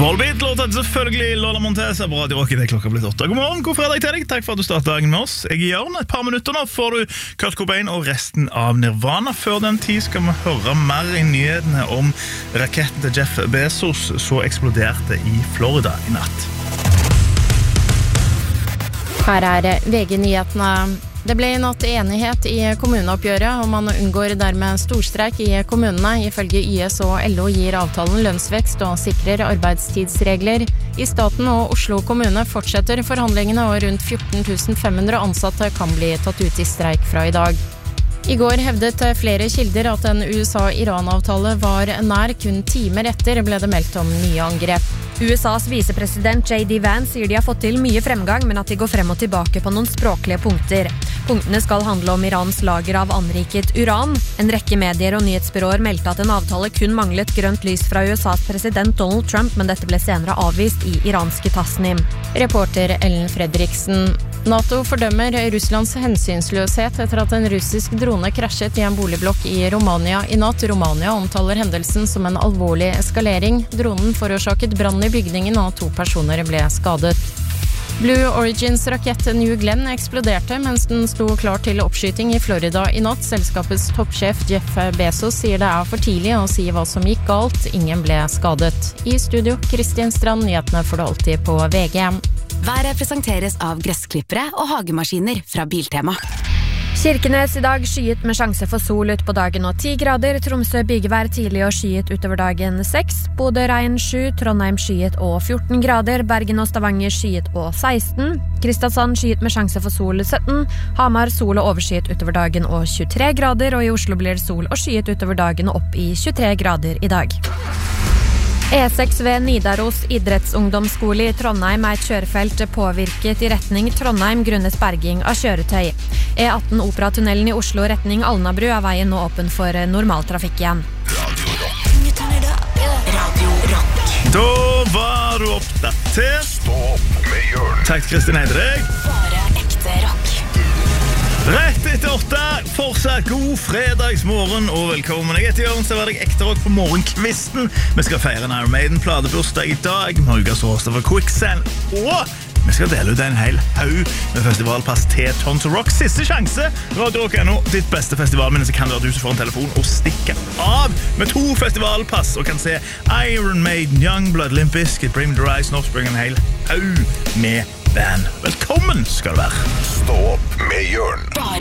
Volbeat, låta selvfølgelig Lola Montez på Radio Rock. Det klokka blitt 8. God morgen, god fredag til deg. Takk for at du startet dagen med oss. Jeg er Jørn. Et par minutter nå får du Kurt Cobain og resten av Nirvana. Før den tid skal vi høre mer i nyhetene om raketten til Jeff Bezos så eksploderte i Florida i natt. Her er VG-nyhetene. Det ble i natt enighet i kommuneoppgjøret, og man unngår dermed storstreik i kommunene. Ifølge YS og LO gir avtalen lønnsvekst og sikrer arbeidstidsregler. I staten og Oslo kommune fortsetter forhandlingene, og rundt 14.500 ansatte kan bli tatt ut i streik fra i dag. I går hevdet flere kilder at en USA-Iran-avtale var nær. Kun timer etter ble det meldt om nye angrep. USAs visepresident J.D. Vance sier de har fått til mye fremgang, men at de går frem og tilbake på noen språklige punkter. Punktene skal handle om Irans lager av anriket uran. En rekke medier og nyhetsbyråer meldte at en avtale kun manglet grønt lys fra USAs president Donald Trump, men dette ble senere avvist i iranske Tasnim. Reporter Ellen Fredriksen. NATO fordømmer Russlands hensynsløshet etter at en russisk drone krasjet i en boligblokk i Romania i natt. Romania omtaler hendelsen som en alvorlig eskalering. Dronen forårsaket brann i bygningen, og 2 personer ble skadet. Blue Origins rakett New Glenn eksploderte mens den sto klar til oppskyting i Florida i natt. Selskapets toppsjef Jeff Bezos sier det er for tidlig å si hva som gikk galt. Ingen ble skadet. I studio, Kristin Strand, nyhetene får du alltid på VG. Været presenteres av gressklippere og hagemaskiner fra Biltema. Kirkenes i dag skyet med sjanse for sol ut på dagen og 10 grader. Tromsø bygevær tidlig og skyet utover dagen 6. Bodø regn 7, Trondheim skyet og 14 grader. Bergen og Stavanger skyet og 16. Kristiansand skyet med sjanse for sol 17. Hamar sol og overskyet utover dagen og 23 grader. Og i Oslo blir det sol og skyet utover dagen og opp i 23 grader i dag. E6 ved Nidaros idrettsungdomsskole i Trondheim er et kjørefelt påvirket i retning Trondheim grunnet berging av kjøretøy. E18 Operatunnelen i Oslo retning Alnabru er veien nå åpen for normaltrafikk igjen. Radio Rock. Da var du oppdatert. Stå opp med Jørn. Takk, Kristin Heidreg. Bare ekte rock. Rett etter 8, fortsatt god fredagsmorgen og velkommen. Jeg heter Jørn, så var jeg ekte rock på morgenkvisten. Vi skal feire en Iron Maiden-pladebursdag i dag. Norges råste for Quicksand. Og vi skal dele ut en hel haug med festivalpass til Tons of Rock. Siste sjanse. Radio Rock er nå ditt beste festivalminne, så kan du få en telefon og stikke av med 2 festivalpass og kan se Iron Maiden, Youngblood, Limp Bizkit, Bring Me The Rise, Offspring, en hel haug med band. Velkommen skal du være. Stå opp med Jørn. Bare